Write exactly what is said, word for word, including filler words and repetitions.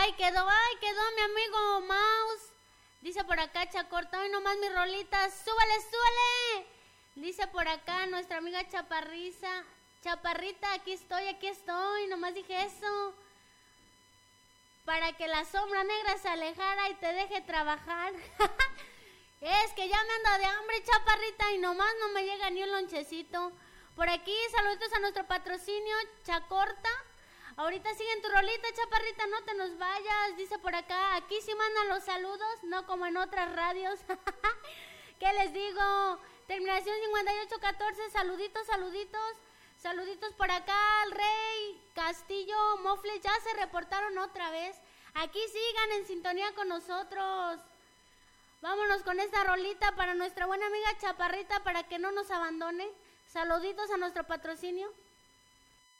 Ay, quedó, ay, quedó mi amigo Mouse. Dice por acá Chacorta, hoy nomás mi rolita, súbale, súbale. Dice por acá nuestra amiga Chaparrisa, Chaparrita, aquí estoy, aquí estoy, nomás dije eso. Para que la sombra negra se alejara y te deje trabajar. Es que ya me ando de hambre, Chaparrita, y nomás no me llega ni un lonchecito. Por aquí, saluditos a nuestro patrocinio, Chacorta. Ahorita siguen tu rolita, Chaparrita, no te nos vayas. Dice por acá, aquí sí mandan los saludos, no como en otras radios. ¿Qué les digo? Terminación cincuenta y ocho catorce, saluditos, saluditos. Saluditos por acá al Rey Castillo, Mofles, ya se reportaron otra vez. Aquí sigan en sintonía con nosotros. Vámonos con esta rolita para nuestra buena amiga Chaparrita para que no nos abandone. Saluditos a nuestro patrocinio.